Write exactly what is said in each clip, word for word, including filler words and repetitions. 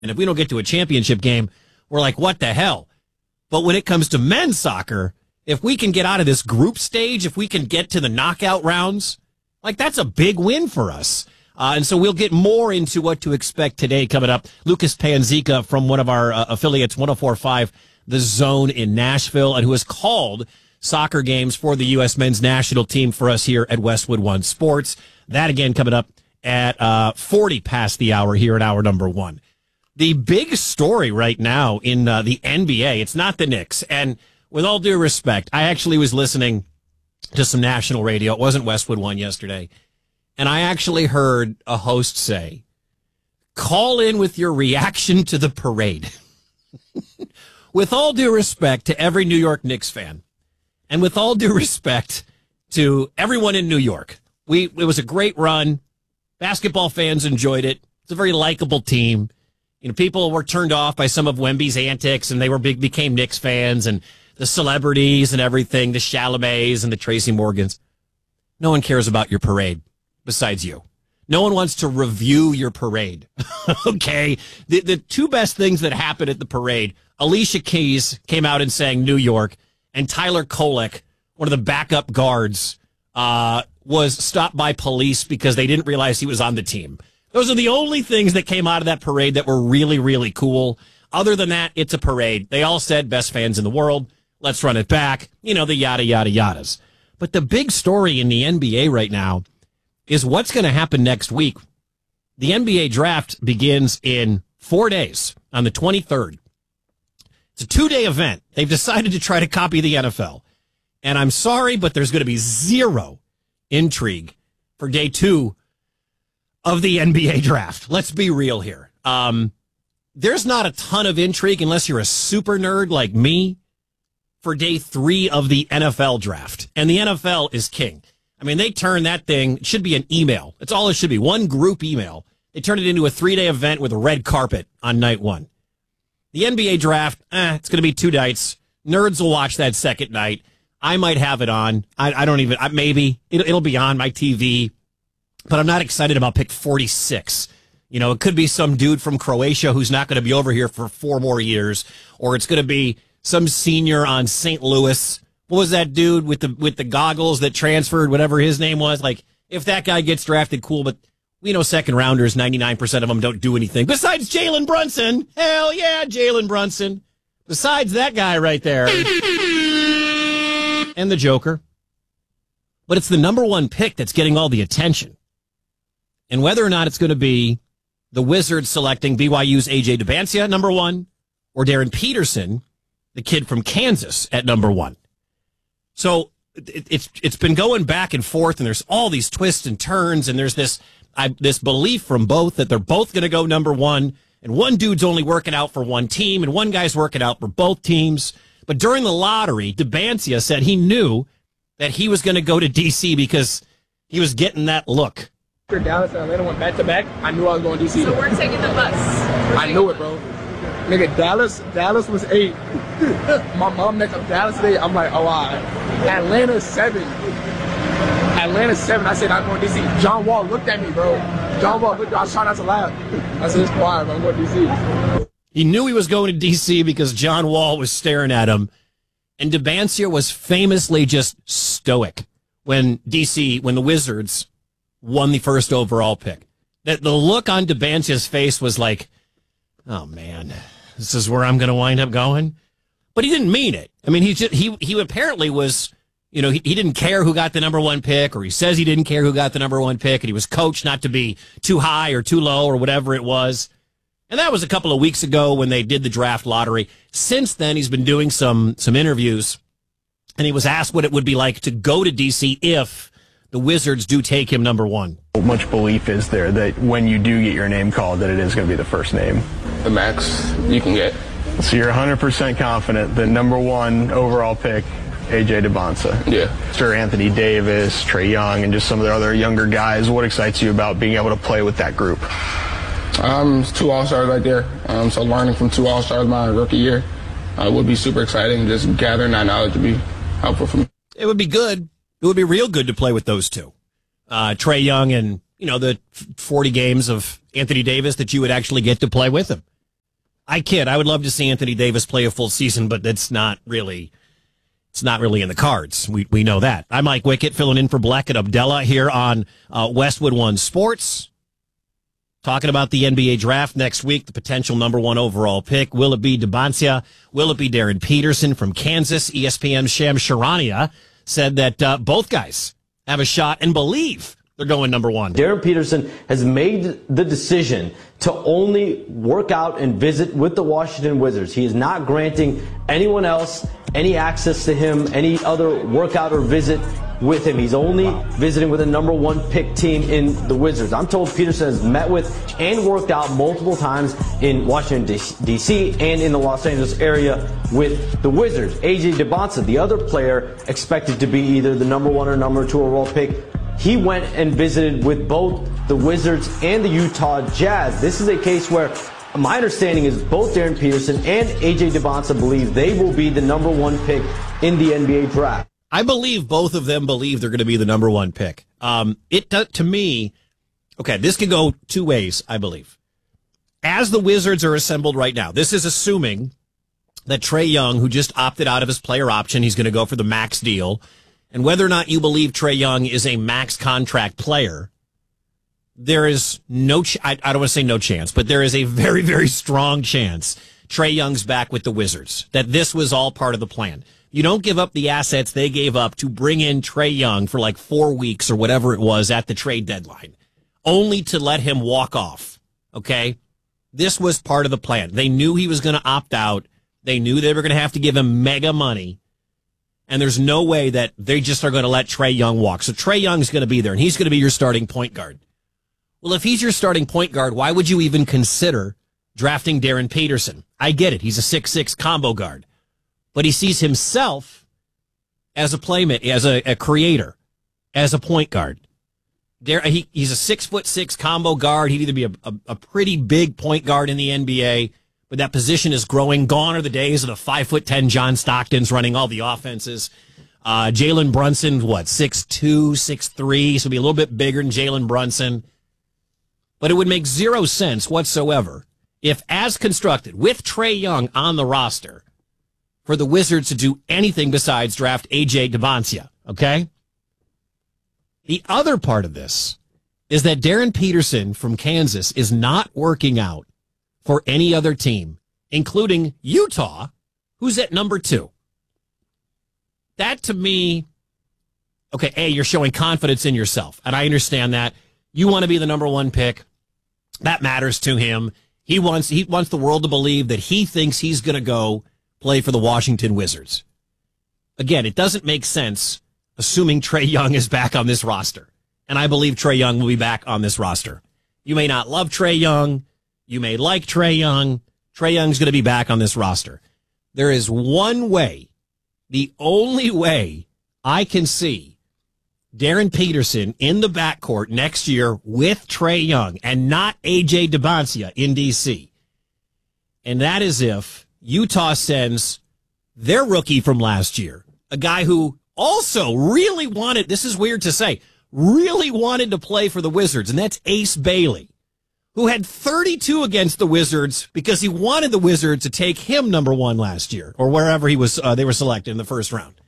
And if we don't get to a championship game, we're like, what the hell? But when it comes to men's soccer, if we can get out of this group stage, if we can get to the knockout rounds, like that's a big win for us. Uh, and so we'll get more into what to expect today coming up. Lucas Panzica from one of our uh, affiliates, one oh four point five The Zone in Nashville, and who has called soccer games for the U S men's national team for us here at Westwood One Sports. That again coming up at uh, forty past the hour here at hour number one. The big story right now in uh, the N B A, it's not the Knicks. And with all due respect, I actually was listening to some national radio. It wasn't Westwood One yesterday. And I actually heard a host say, call in with your reaction to the parade. With all due respect to every New York Knicks fan, and with all due respect to everyone in New York, we it was a great run. Basketball fans enjoyed it. It's a very likable team. You know, people were turned off by some of Wemby's antics, and they were big, became Knicks fans, and the celebrities and everything, the Chalamets and the Tracy Morgans. No one cares about your parade besides you. No one wants to review your parade. Okay? The, the two best things that happened at the parade, Alicia Keys came out and sang New York, and Tyler Kolek, one of the backup guards, uh, was stopped by police because they didn't realize he was on the team. Those are the only things that came out of that parade that were really, really cool. Other than that, it's a parade. They all said best fans in the world. Let's run it back. You know, the yada, yada, yadas. But the big story in the N B A right now is what's going to happen next week. The N B A draft begins in four days on the twenty-third. It's a two-day event. They've decided to try to copy the N F L. And I'm sorry, but there's going to be zero intrigue for day two of the N B A draft. Let's be real here. Um, there's not a ton of intrigue unless you're a super nerd like me for day three of the N F L draft. And the N F L is king. I mean, they turn that thing, it should be an email. That's all it should be, one group email. They turn it into a three-day event with a red carpet on night one. The N B A draft, eh, it's going to be two nights. Nerds will watch that second night. I might have it on. I, I don't even, I, maybe. It'll, it'll be on my T V. But I'm not excited about pick forty-six. You know, it could be some dude from Croatia who's not going to be over here for four more years. Or it's going to be some senior on Saint Louis. What was that dude with the with the goggles that transferred, whatever his name was? Like, if that guy gets drafted, cool. But we know second rounders, ninety-nine percent of them don't do anything. Besides Jalen Brunson. Hell yeah, Jalen Brunson. Besides that guy right there. And the Joker. But it's the number one pick that's getting all the attention. And whether or not it's going to be the Wizards selecting B Y U's A J Demancia at number one, or Darren Peterson, the kid from Kansas, at number one. So it, it's it's been going back and forth, and there's all these twists and turns, and there's this I, this belief from both that they're both going to go number one, and one dude's only working out for one team, and one guy's working out for both teams. But during the lottery, Demancia said he knew that he was going to go to D C because he was getting that look. After Dallas and Atlanta went back to back, I knew I was going to D C. So we're taking the bus. I knew it, bro. Nigga, Dallas, Dallas was eight. My mom next up Dallas today. I'm like, oh, all right. Atlanta seven. Atlanta seven. I said I'm going to D C. John Wall looked at me, bro. John Wall looked. I was trying not to laugh. I said, it's quiet, bro. I'm going to D C. He knew he was going to D C because John Wall was staring at him, and Demancia was famously just stoic when D C, when the Wizards won the first overall pick. That the look on Demancia's face was like, oh man, this is where I'm going to wind up going. But he didn't mean it. I mean, he just, he he apparently was, you know, he, he didn't care who got the number one pick, or he says he didn't care who got the number one pick, and he was coached not to be too high or too low or whatever it was. And that was a couple of weeks ago when they did the draft lottery. Since then, he's been doing some some interviews, and he was asked what it would be like to go to D C if the Wizards do take him number one. How much belief is there that when you do get your name called that it is going to be the first name? The max you can get. So you're one hundred percent confident that number one overall pick, A J Demancia. Yeah. Sir Anthony Davis, Trae Young, and just some of the other younger guys. What excites you about being able to play with that group? Um, two All-Stars right there. Um, so learning from two All-Stars my rookie year uh, would be super exciting. Just gathering that knowledge would be helpful for me. It would be good. It would be real good to play with those two. Uh, Trae Young and, you know, the forty games of Anthony Davis that you would actually get to play with him. I kid. I would love to see Anthony Davis play a full season, but that's not really, it's not really in the cards. We we know that. I'm Mike Wickett, filling in for Black and Abdullah here on uh, Westwood One Sports. Talking about the N B A draft next week, the potential number one overall pick. Will it be Dembonsia? Will it be Darren Peterson from Kansas? E S P N's Shams Charania said that uh, both guys have a shot and believe they're going number one. Darren Peterson has made the decision to only work out and visit with the Washington Wizards. He is not granting anyone else any access to him, any other workout or visit with him. He's only visiting with a number one pick team in the Wizards. I'm told Peterson has met with and worked out multiple times in Washington, D C and in the Los Angeles area with the Wizards. A J Dembonsia, the other player expected to be either the number one or number two overall pick, he went and visited with both the Wizards and the Utah Jazz. This is a case where my understanding is both Darren Peterson and A J Dembonsia believe they will be the number one pick in the N B A draft. I believe both of them believe they're going to be the number one pick. Um, it to me, okay, this could go two ways, I believe. As the Wizards are assembled right now, this is assuming that Trae Young, who just opted out of his player option, he's going to go for the max deal. And whether or not you believe Trae Young is a max contract player, there is no, ch- I, I don't want to say no chance, but there is a very, very strong chance Trae Young's back with the Wizards, that this was all part of the plan. You don't give up the assets they gave up to bring in Trae Young for like four weeks or whatever it was at the trade deadline, only to let him walk off, okay? This was part of the plan. They knew he was going to opt out. They knew they were going to have to give him mega money, and there's no way that they just are going to let Trae Young walk. So Trae Young's going to be there, and he's going to be your starting point guard. Well, if he's your starting point guard, why would you even consider drafting Darren Peterson? I get it. He's a six six combo guard. But he sees himself as a playmate, as a, a creator, as a point guard. There, he, he's a six foot six combo guard. He'd either be a, a, a pretty big point guard in the N B A, but that position is growing. Gone are the days of the five foot ten John Stocktons running all the offenses. Uh, Jalen Brunson, what, six two, six three, so be a little bit bigger than Jalen Brunson. But it would make zero sense whatsoever if, as constructed, with Trae Young on the roster, for the Wizards to do anything besides draft A J Dembonsia, okay? The other part of this is that Darren Peterson from Kansas is not working out for any other team, including Utah, who's at number two. That, to me, okay, A, you're showing confidence in yourself, and I understand that. You want to be the number one pick. That matters to him. He wants, he wants the world to believe that he thinks he's going to go play for the Washington Wizards. Again, it doesn't make sense assuming Trae Young is back on this roster. And I believe Trae Young will be back on this roster. You may not love Trae Young. You may like Trae Young. Trae Young's going to be back on this roster. There is one way, the only way I can see Darren Peterson in the backcourt next year with Trae Young and not A J Dembonsia in D C. And that is if Utah sends their rookie from last year, a guy who also really wanted, this is weird to say, really wanted to play for the Wizards, and that's Ace Bailey, who had thirty-two against the Wizards because he wanted the Wizards to take him number one last year, or wherever he was, uh, they were selected in the first round.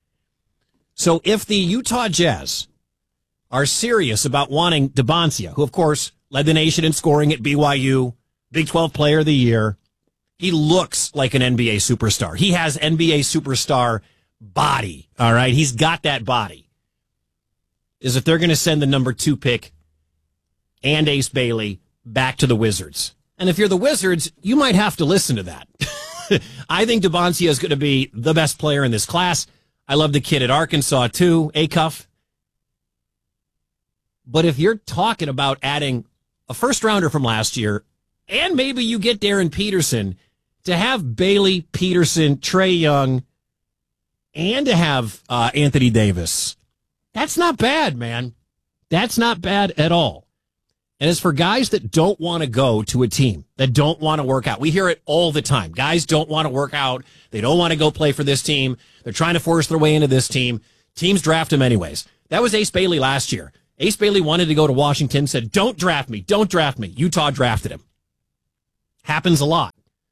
So if the Utah Jazz are serious about wanting Dembonsia, who of course led the nation in scoring at B Y U, Big twelve Player of the Year, he looks like an N B A superstar. He has N B A superstar body, all right? He's got that body. Is if they're going to send the number two pick and Ace Bailey back to the Wizards. And if you're the Wizards, you might have to listen to that. I think Dembonsia is going to be the best player in this class. I love the kid at Arkansas, too, Acuff. But if you're talking about adding a first-rounder from last year, and maybe you get Darren Peterson, to have Bailey, Peterson, Trae Young, and to have uh, Anthony Davis, that's not bad, man. That's not bad at all. And as for guys that don't want to go to a team, that don't want to work out, we hear it all the time. Guys don't want to work out. They don't want to go play for this team. They're trying to force their way into this team. Teams draft them anyways. That was Ace Bailey last year. Ace Bailey wanted to go to Washington, said, don't draft me, don't draft me. Utah drafted him. Happens a lot.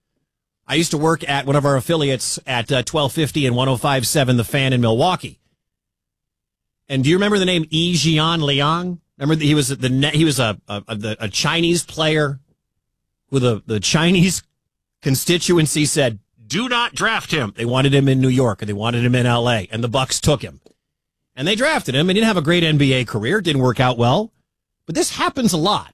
I used to work at one of our affiliates at uh, twelve fifty and one oh five point seven The Fan in Milwaukee. And do you remember the name Yi Jian Liang? Remember that he was the net, he was a a, a a Chinese player who the the Chinese constituency said, do not draft him. They wanted him in New York, and they wanted him in L A, and the Bucks took him. And they drafted him. He didn't have a great N B A career, didn't work out well. But this happens a lot.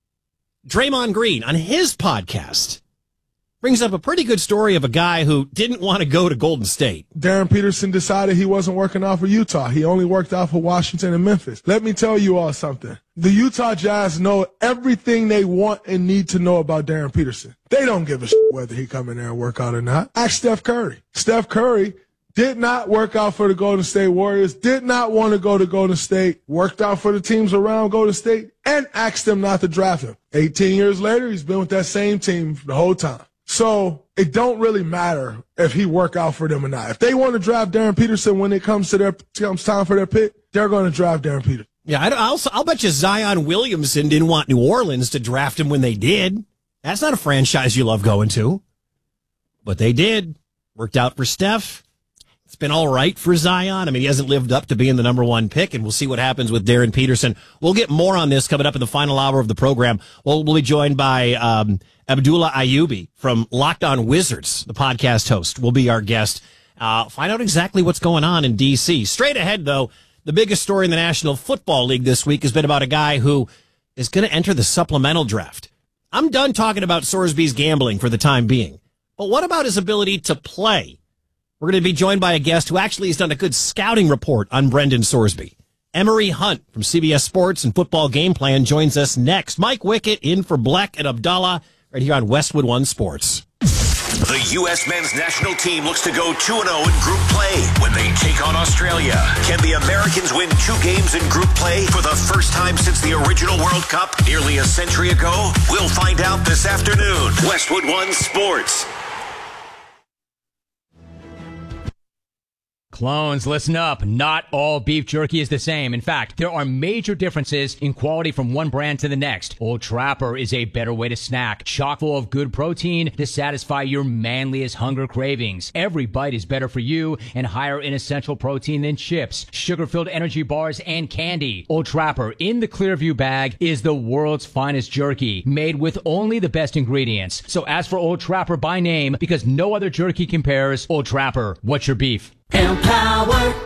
Draymond Green, on his podcast, brings up a pretty good story of a guy who didn't want to go to Golden State. Darren Peterson decided he wasn't working out for Utah. He only worked out for Washington and Memphis. Let me tell you all something. The Utah Jazz know everything they want and need to know about Darren Peterson. They don't give a shit whether he come in there and work out or not. Ask Steph Curry. Steph Curry did not work out for the Golden State Warriors, did not want to go to Golden State, worked out for the teams around Golden State, and asked them not to draft him. eighteen years later, he's been with that same team the whole time. So it don't really matter if he work out for them or not. If they want to draft Darren Peterson when it comes to their comes time for their pick, they're going to draft Darren Peterson. Yeah, I, I'll, I'll bet you Zion Williamson didn't want New Orleans to draft him when they did. That's not a franchise you love going to. But they did. Worked out for Steph. It's been all right for Zion. I mean, he hasn't lived up to being the number one pick, and we'll see what happens with Darren Peterson. We'll get more on this coming up in the final hour of the program. We'll, we'll be joined by um, Abdullah Ayyubi from Locked On Wizards, the podcast host, will be our guest. Uh, find out exactly what's going on in D C. Straight ahead, though, the biggest story in the National Football League this week has been about a guy who is going to enter the supplemental draft. I'm done talking about Sorsby's gambling for the time being. But what about his ability to play? We're going to be joined by a guest who actually has done a good scouting report on Brendan Sorsby. Emery Hunt from C B S Sports and Football Game Plan joins us next. Mike Wickett in for Bleck and Abdallah right here on Westwood One Sports. The U S men's national team looks to go two and oh in group play when they take on Australia. Can the Americans win two games in group play for the first time since the original World Cup nearly a century ago? We'll find out this afternoon. Westwood One Sports. Clones, listen up. Not all beef jerky is the same. In fact, there are major differences in quality from one brand to the next. Old Trapper is a better way to snack, chock full of good protein to satisfy your manliest hunger cravings. Every bite is better for you and higher in essential protein than chips, sugar-filled energy bars, and candy. Old Trapper in the Clearview bag is the world's finest jerky, made with only the best ingredients. So ask for Old Trapper by name because no other jerky compares. Old Trapper, what's your beef? Empower.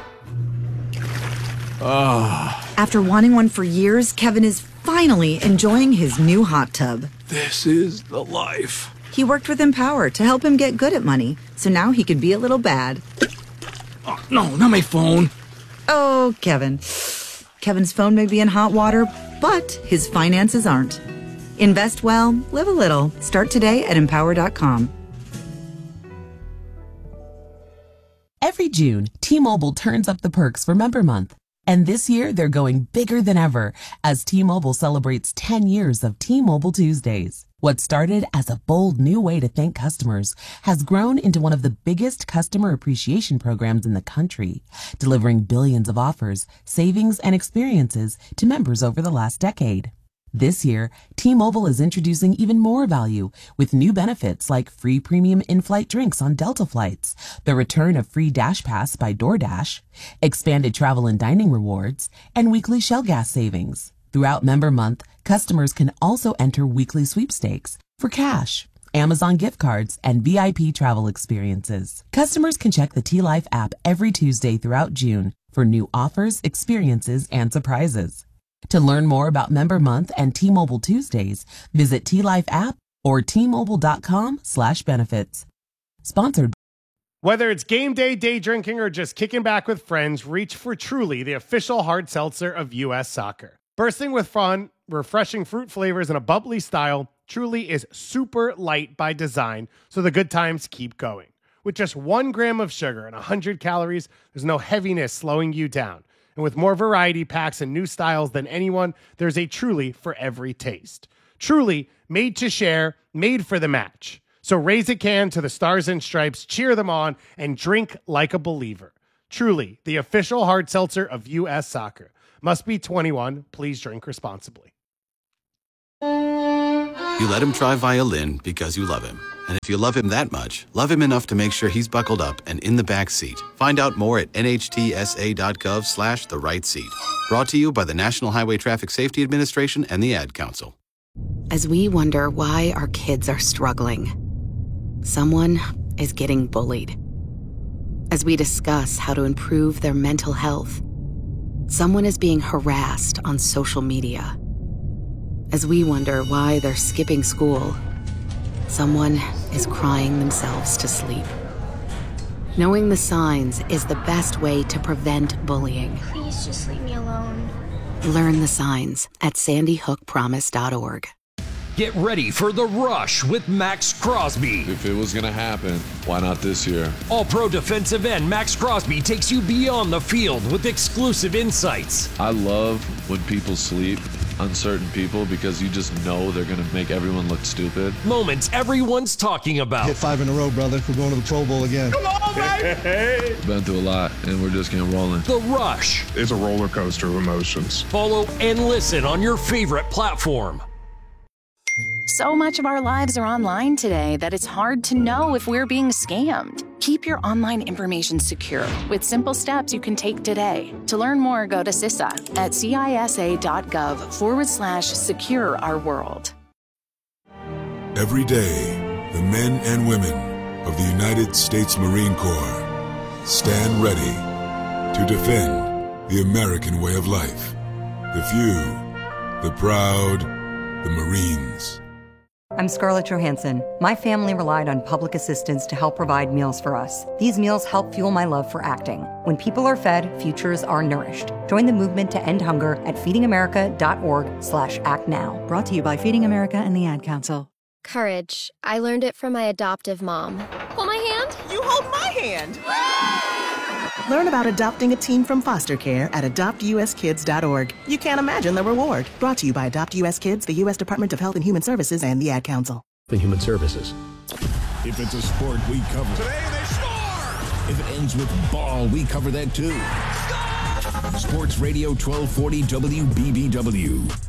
Oh. After wanting one for years, Kevin is finally enjoying his new hot tub. This is the life. He worked with Empower to help him get good at money, so now he can be a little bad. Oh, no, not my phone. Oh, Kevin. Kevin's phone may be in hot water, but his finances aren't. Invest well, live a little. Start today at empower dot com. Every June, T-Mobile turns up the perks for Member Month. And this year, they're going bigger than ever as T-Mobile celebrates ten years of T-Mobile Tuesdays. What started as a bold new way to thank customers has grown into one of the biggest customer appreciation programs in the country, delivering billions of offers, savings, and experiences to members over the last decade. This year, T-Mobile is introducing even more value with new benefits like free premium in-flight drinks on Delta flights, the return of free Dash Pass by DoorDash, expanded travel and dining rewards, and weekly Shell gas savings. Throughout Member Month, customers can also enter weekly sweepstakes for cash, Amazon gift cards, and V I P travel experiences. Customers can check the T-Life app every Tuesday throughout June for new offers, experiences, and surprises. To learn more about Member Month and T-Mobile Tuesdays, visit T-Life app or T-Mobile.com slash benefits. Sponsored. Whether it's game day, day drinking, or just kicking back with friends, reach for Truly, the official hard seltzer of U S Soccer. Bursting with fun, refreshing fruit flavors, and a bubbly style, Truly is super light by design, so the good times keep going. With just one gram of sugar and one hundred calories, there's no heaviness slowing you down. And with more variety packs and new styles than anyone, there's a Truly for every taste. Truly, made to share, made for the match. So raise a can to the Stars and Stripes, cheer them on, and drink like a believer. Truly, the official hard seltzer of U S Soccer. Must be twenty-one. Please drink responsibly. You let him try violin because you love him. And if you love him that much, love him enough to make sure he's buckled up and in the back seat. Find out more at nhtsa.gov slash the right seat. Brought to you by the National Highway Traffic Safety Administration and the Ad Council. As we wonder why our kids are struggling, someone is getting bullied. As we discuss how to improve their mental health, someone is being harassed on social media. As we wonder why they're skipping school, someone is crying themselves to sleep. Knowing the signs is the best way to prevent bullying. Please just leave me alone. Learn the signs at sandy hook promise dot org. Get ready for The Rush with Max Crosby. If it was going to happen, why not this year? All-pro defensive end Max Crosby takes you beyond the field with exclusive insights. I love when people sleep, uncertain people, because you just know they're going to make everyone look stupid. Moments everyone's talking about. Hit five in a row, brother. We're going to the Pro Bowl again. Come on, baby! Been through a lot, and we're just getting rolling. The Rush. It's a roller coaster of emotions. Follow and listen on your favorite platform. So much of our lives are online today that it's hard to know if we're being scammed. Keep your online information secure with simple steps you can take today. To learn more, go to C I S A at cisa.gov forward slash secure our world. Every day, the men and women of the United States Marine Corps stand ready to defend the American way of life. The few, the proud, the Marines. I'm Scarlett Johansson. My family relied on public assistance to help provide meals for us. These meals help fuel my love for acting. When people are fed, futures are nourished. Join the movement to end hunger at feedingamerica.org slash act now. Brought to you by Feeding America and the Ad Council. Courage. I learned it from my adoptive mom. Hold my hand. You hold my hand. Learn about adopting a teen from foster care at adopt u s kids dot org. You can't imagine the reward. Brought to you by Adopt U S Kids, the U S Department of Health and Human Services, and the Ad Council. The Human Services. If it's a sport, we cover it. Today they score! If it ends with ball, we cover that too. Score! Sports Radio twelve forty W B B W.